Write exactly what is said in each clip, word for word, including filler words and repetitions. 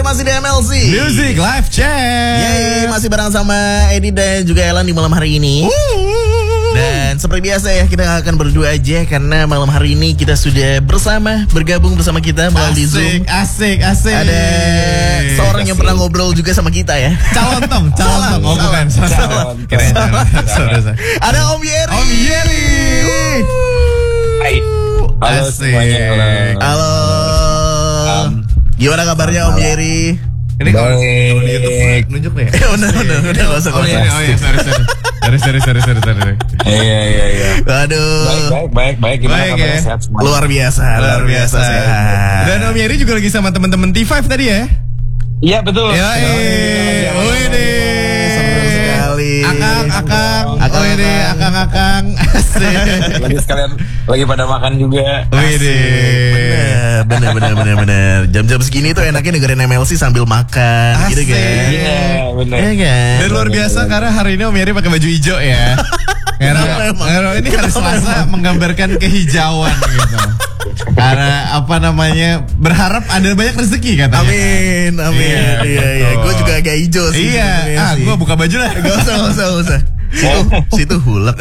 masih di M L C Music Live Chat. Yeay, masih bareng sama Edi dan juga Elan di malam hari ini. Dan seperti biasa ya, kita gak akan berdua aja karena malam hari ini kita sudah bersama, bergabung bersama kita melalui Zoom. Asik, asik. Ada seorang yang pernah ngobrol juga sama kita ya. Calon tong, calon tong. Oh bukan, calon. Keren. Ada Om Yeri. Om Yeri. Hai. Halo semuanya. Halo. Um, Gimana kabarnya Om Yeri? Ini kalau di YouTube nunjuk nih. Udah, udah, udah, gak usah. Oh iya, oh iya, sorry, sorry. Sorry, sorry, sorry, sorry, sorry. Iya, iya, iya. Waduh. Baik, baik, baik, baik. Gimana Baik, kabarnya? ya? Sehat semua? Luar biasa, luar biasa sehat. Dan Om Yeri juga lagi sama teman-teman T lima tadi ya? Iya, betul. Ya, eh. Oh ini. Seru sekali. Akang, akang. Akang, Oh ini, akang. akang, akang. Asik. Lagi sekalian lagi pada makan juga. Oh ini. Bener, bener, bener, bener. Jam-jam segini tuh enaknya dengerin M L C sambil makan, Asik. gitu kan? Iya, benar. Iya kan? Dan luar biasa karena hari ini Om Yeri pakai baju hijau ya. Karena, Kenapa emang? karena ini hari Kenapa Selasa emang? menggambarkan kehijauan gitu. Karena apa namanya, berharap ada banyak rezeki katanya. Amin, amin. Iya, Iya, iya. betul. Gue juga agak hijau sih. Iya, sebenarnya ah sih. gue buka baju lah. Gak usah, gak usah, gak usah. Situ, situ hulek.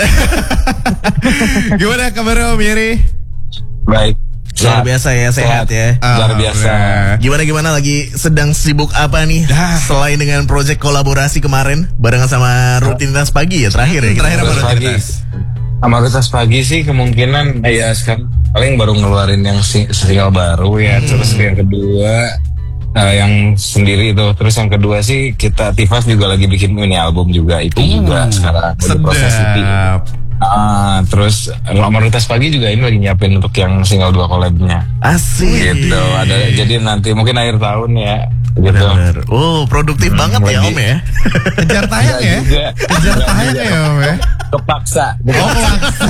Gimana kabarnya Om Yeri? Baik. Luar biasa ya, sehat ya. Luar biasa. Gimana gimana lagi sedang sibuk apa nih? Dah. Selain dengan proyek kolaborasi kemarin barengan sama rutinitas pagi ya terakhir ya. kita Terakhir apa ngobrol. Rutinitas pagi. rutinitas? Sama rutinitas pagi sih kemungkinan ya sekarang paling baru ngeluarin yang sing- single baru ya. Terus yang kedua eh, yang sendiri itu. Terus yang kedua sih kita T lima juga lagi bikin mini album juga itu juga sekarang lagi proses itu. Sedap. Ah, terus Amaritas Pagi juga ini lagi nyiapin untuk yang single dua collab-nya. Asik. Gitu. Ada jadi nanti mungkin akhir tahun ya. Gitu. Benar. Oh, produktif Hmm, banget ya lagi. Om ya. Kejar tayang ya? Juga. Kejar tayang ya Om ya? Kepaksa. Oh, maksa.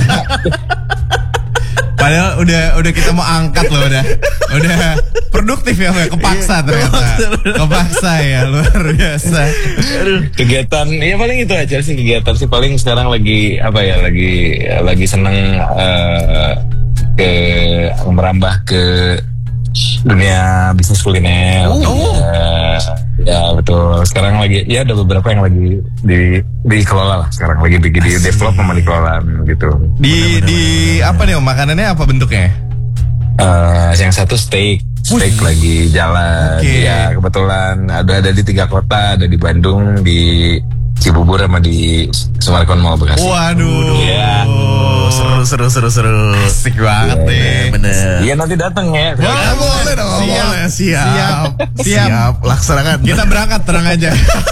Padahal udah udah kita mau angkat loh udah. Udah produktif ya Om ya? Kepaksa ternyata. Kepaksa ya, luar biasa. Kegiatan ya paling itu aja sih kegiatan sih paling sekarang lagi apa ya lagi lagi seneng eh, ke merambah ke dunia bisnis kuliner. Oh. Ya, ya betul. Sekarang lagi ya ada beberapa yang lagi di dikelola lah. Sekarang lagi di, di develop sama dikelola gitu. Di di apa nih Om? Makanannya apa bentuknya? Eh, yang satu steak, steak Wih. lagi jalan. Oke. Ya kebetulan ada ada di tiga kota, ada di Bandung, di Cibubur sama di Sumarkon Mall Bekasi. Waduh. Iya. Oh, seru seru seru seru. Asik banget nih. Bener. Iya nanti datang ya. Wah, boleh dong, Siap. boleh. Siap. Siap. Siap. Siap. Laksanakan. Kita berangkat terang aja.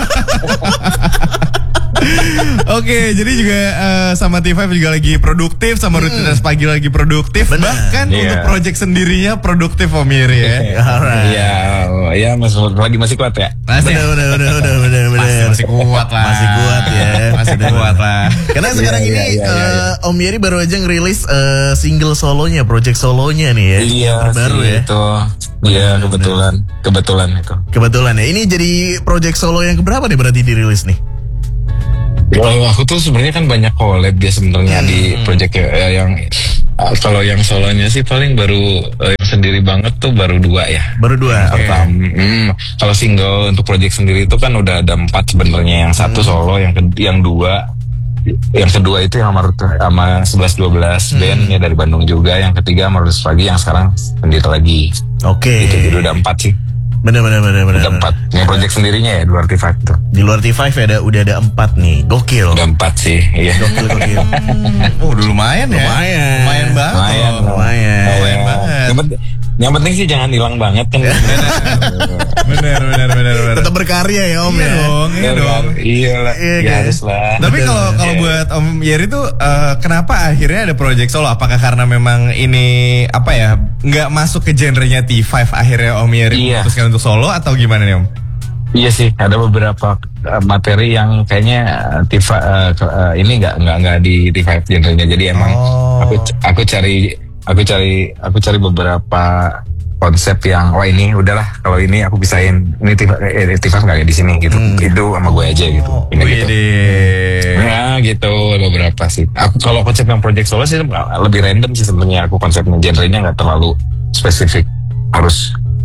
Oke, jadi juga eh, sama T lima juga lagi produktif, sama rutinitas pagi lagi produktif. Benar. Bahkan Iya. untuk project sendirinya produktif Om Yeri ya. Alright. Iya, iya masih lagi masih kuat ya. Masih, Bener bener bener bener bener masih, bener. masih kuat lah. Masih kuat ya. Masih kuat lah. Karena sekarang Iya, ini iya, iya, eh, Om Yeri baru aja ngerilis eh, single solonya, project solonya nih ya. Iya yang terbaru sih, ya. itu. Iya kebetulan, kebetulan itu. Kebetulan ya. Ini jadi project solo yang keberapa nih berarti dirilis nih? Kalau aku tuh sebenarnya kan banyak collab dia sebenarnya di project ya, yang uh, kalau yang solonya sih paling baru uh, yang sendiri banget tuh baru dua ya. Baru dua. Pertama, hmm, kalau single untuk project sendiri itu kan udah ada empat sebenarnya. Yang satu solo, yang ke- yang dua, yang kedua itu yang sama sama sebelas dua belas band ya dari Bandung juga. Yang ketiga Marus Pagi yang sekarang sendiri lagi. Oke. Gitu, jadi udah empat sih. Bener bener bener bener. Udah empat. Yang project sendirinya ya di luar T lima tuh. Di luar T lima ada udah ada empat nih. Gokil. Udah empat sih. Iya. Gokil gokil. Oh, udah lumayan ya. Lumayan. Lumayan banget. Lumayan, loh. lumayan. Lumayan banget. Yang penting, yang penting sih jangan hilang banget kan. Bener, bener, bener, bener. Tetap berkarya ya Om Iya ya. dong, iya dong. Iya lah. Iya, Ya kan? harus lah. Tapi kalau kalau buat Om Yeri tuh eh, kenapa akhirnya ada project solo? Apakah karena memang ini apa ya nggak masuk ke genrenya T lima akhirnya Om Yeri Iya. memutuskan untuk solo atau gimana nih Om? Iya sih, ada beberapa uh, materi yang kayaknya uh, Tifa uh, ke- uh, ini nggak nggak nggak di T lima genrenya. Jadi emang Oh. aku aku cari aku cari aku cari beberapa konsep yang wah ini udahlah kalau ini aku bisain ini T lima eh, T lima nggak di sini gitu. Itu sama gue aja gitu. Ini gitu. Widih. Ya gitu beberapa sih. Aku kalau konsep yang project solo sih lebih random sih sebenarnya aku konsepnya genrenya nggak terlalu spesifik harus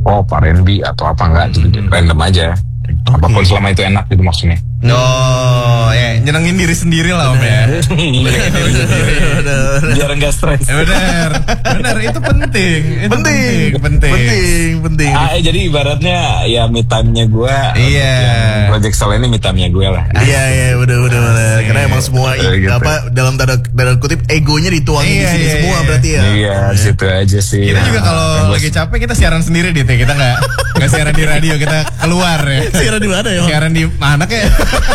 pop, R and B atau apa enggak gitu, random aja. Apapun selama itu enak gitu maksudnya. Oh, ya nyenengin diri sendiri lah Om ya. Nyenengin diri sendiri. Biar enggak stres. Benar, benar itu penting. Itu Penting, penting, penting, penting. Ah, eh, jadi ibaratnya ya me time-nya gue. Iya. Project Soul ini me time-nya gue lah. Iya, iya, bener, bener, bener. Karena emang semua i- Gitu. apa dalam tanda tanda kutip egonya dituangin Iya, di sini iya, semua iya. berarti ya. Iya, situ aja sih. Kita juga kalau Nah, lagi capek kita siaran sendiri dit ya. Kita nggak nggak siaran di radio, kita keluar ya. Siaran di mana ya? Bang? Siaran di mana kayak?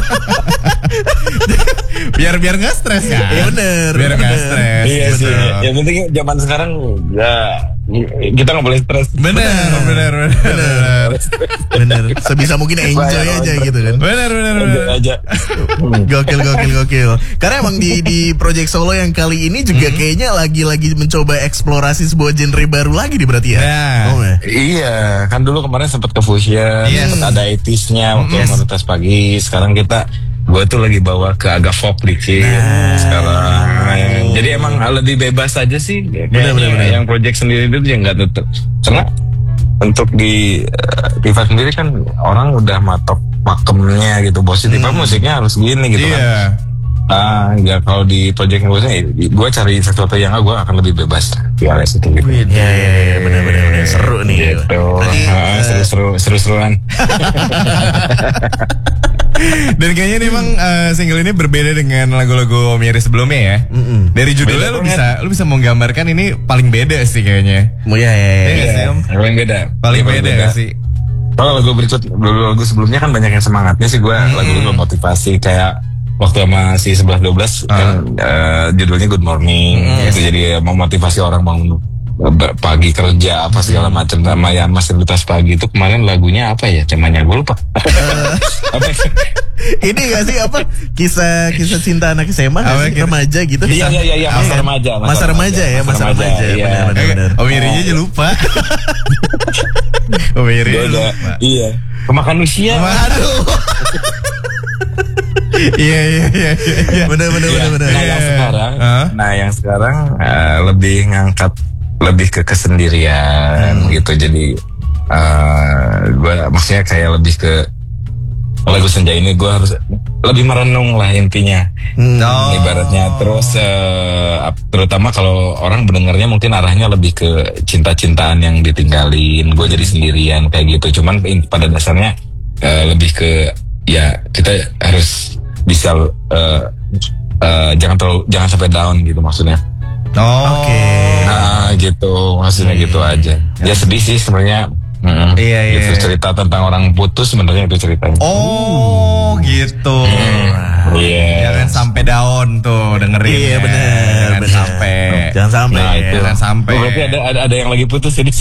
biar biar nggak stres kan? Iya, bener, Biar nggak bener. stres. Iya sih. betul. Yang penting zaman sekarang ya kita nggak boleh stres. Bener, bener, bener, bener, Bener. Sebisa mungkin enjoy Bayar aja orang gitu kan. bener, bener, Enjoy bener. aja. Gokil, gokil, gokil. Karena emang di di Project Solo yang kali ini juga kayaknya lagi-lagi mencoba eksplorasi sebuah genre baru lagi nih berarti ya. Nah. Oh, ya? Iya, kan dulu kemarin sempat ke Fusion, Yes. sempat ada eighties-nya waktu komunitas pagi. Sekarang kita, gue tuh lagi bawa ke agak folk dikit sekarang. Jadi emang lebih bebas aja sih. Kayaknya bener, bener. yang project sendiri itu ya nggak tutup. Karena untuk di uh, Tifa sendiri kan orang udah matok pakemnya gitu. Bos Tifa musiknya harus gini gitu kan. Iya. Ah, ya kalau di project gue gue cari sesuatu yang gue akan lebih bebas. Ya, itu gitu. Iya, iya, iya, bener, bener, bener. Seru nih. Gitu. Berarti, Ah, eh, seru-seru, seru-seruan. Dan kayaknya nih emang eh, single ini berbeda dengan lagu-lagu Om Yeri sebelumnya ya. Mm-mm. Dari judulnya Beda lu banget. bisa lu bisa menggambarkan ini paling beda sih kayaknya. Oh, iya, iya, iya. Iya sih, Om. Paling beda. Paling Iya, beda gak sih? Kalau lagu berikut, lagu, lagu sebelumnya kan banyak yang semangatnya sih gue, lagu-lagu motivasi kayak waktu sama si sebelas dua belas kan eh, judulnya Good Morning, itu jadi memotivasi orang bangun ber- pagi kerja apa segala macam sama yang fasilitas pagi itu kemarin lagunya apa ya temanya gue lupa. Apa ya? Ini gak sih apa kisah kisah cinta anak S M A Apa nggak sih? gitu? Remaja gitu? Iya iya iya iya, masa Kan? remaja Masa remaja ya, masa remaja. iya. Benar, benar, benar. Om Yeri aja lupa. Om Yeri Gua aja udah- lupa. iya kemakan usia. Aduh. Iya iya iya iya. Benar, benar, Iya. benar, benar. Nah yang sekarang, Hah? nah yang sekarang eh, lebih ngangkat lebih ke kesendirian gitu. Jadi eh gue maksudnya kayak lebih ke lagu senja ini gue harus lebih merenung lah intinya. Oh. Ibaratnya terus eh, ap- terutama kalau orang mendengarnya mungkin arahnya lebih ke cinta-cintaan yang ditinggalin, gue jadi sendirian kayak gitu. Cuman in- pada dasarnya eh, lebih ke ya kita harus bisa eh, eh, jangan terlalu jangan sampai down gitu maksudnya. Oh. Oke. Nah gitu maksudnya gitu aja. Ya sedih sih sebenarnya. Mm-mm. Iya, iya. Gitu, cerita tentang orang putus sebenarnya itu ceritanya. Oh, gitu. Iya. Jangan sampai down tuh dengerin. Iya, ya. benar, Jangan benar. sampai. Jangan sampai. Nah, itu. Jangan sampai. Oh, berarti ada, ada ada yang lagi putus ini.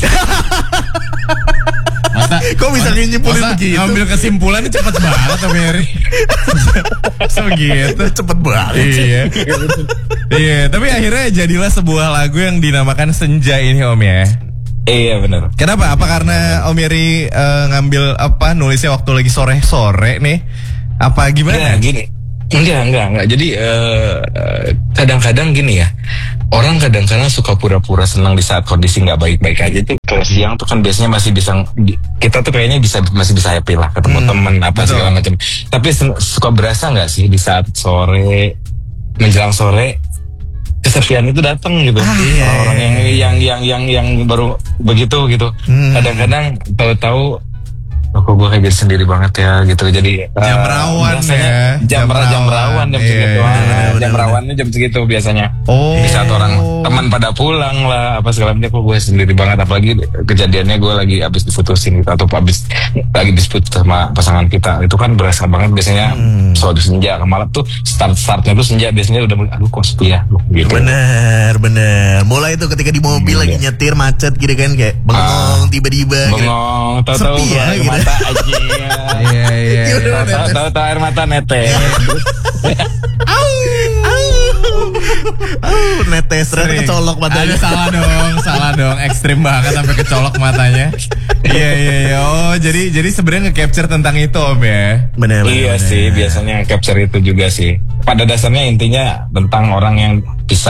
Masa, Kok bisa nyimpulin masa begitu? ngambil kesimpulannya cepet banget Om Yeri. Sebegitu. Cepet banget. Iya. Iya, tapi akhirnya jadilah sebuah lagu yang dinamakan Senja ini Om ya. Iya benar. Kenapa? Apa karena Om Yeri eh, ngambil apa nulisnya waktu lagi sore-sore nih? Apa gimana? Nah, gini. Enggak, enggak, enggak. Jadi eh, eh, kadang-kadang gini ya. Orang kadang-kadang suka pura-pura senang di saat kondisi nggak baik-baik aja tuh. Kayak siang tuh kan biasanya masih bisa kita tuh kayaknya bisa masih bisa happy lah ketemu temen apa betul. segala macam. Tapi sen- suka berasa nggak sih di saat sore menjelang sore kesepian itu datang gitu. iya, Orang yang yang yang yang yang baru begitu gitu. Kadang-kadang tahu-tahu oh, kok gue kayak jadi sendiri banget ya gitu. Jadi Jam eh, rawan biasanya ya. jam, Jam ra- jam rawan. rawan jam Iya, segitu. iya, Ah, benar, jam benar. rawannya jam segitu biasanya. Oh. Di saat orang teman pada pulang lah apa segala macam, kok gue sendiri banget. Apalagi kejadiannya gue lagi abis diputusin gitu atau abis lagi dispute sama pasangan kita, itu kan berasa banget biasanya. Suatu senja ke malam tuh start startnya tuh senja biasanya udah mulai aduh kok sepi ya gitu. Bener, bener. Mulai tuh ketika di mobil Iya. lagi nyetir macet gitu kan kayak bengong tiba-tiba. gitu. Bengong, tahu-tahu Sepi ya, air gitu. mata aja. Iya iya. Iya, udah, Tahu- netes. Tahu-tahu air mata netes. Au, au, au, netes ternyata Sering. kecolok matanya. Ada salah dong, salah dong, ekstrim banget sampai kecolok matanya. Iya iya iya. Oh jadi jadi sebenarnya nge-capture tentang itu Om ya. Bener, bener, Iya bener. sih, biasanya capture itu juga sih. Pada dasarnya intinya tentang orang yang pisah.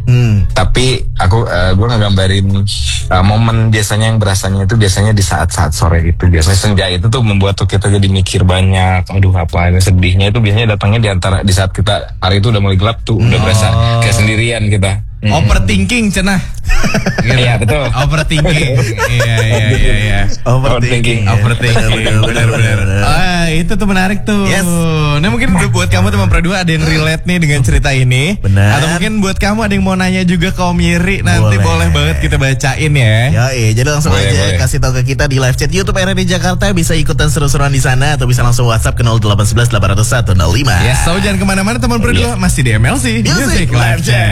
Hmm. Tapi aku uh, gue ngegambarin uh, momen biasanya yang berasanya itu biasanya di saat-saat sore itu. Biasanya senja itu tuh membuat tuh kita jadi mikir banyak. Aduh apa ini sedihnya itu biasanya datangnya di antara di saat kita hari itu udah mulai gelap tuh, udah berasa kayak sendirian kita. Hmm. Overthinking cenah. Iya betul. Overthinking. Iya iya iya iya. Overthinking. Overthinking. Benar-benar. Ah, itu tuh menarik tuh. Yes. Nah, mungkin buat kamu teman Pro dua ada yang relate nih dengan cerita ini. Benar. Atau mungkin buat kamu ada yang mau nanya juga ke Om Yeri, nanti boleh, Boleh. banget kita bacain ya. Ya, eh, jadi langsung Boleh, aja boleh. kasih tahu ke kita di live chat YouTube R R D Jakarta, bisa ikutan seru-seruan di sana atau bisa langsung WhatsApp ke nol delapan satu satu delapan nol satu satu nol lima. Ya, so jangan kemana-mana teman Pro dua, masih di M L C Music Live Chat.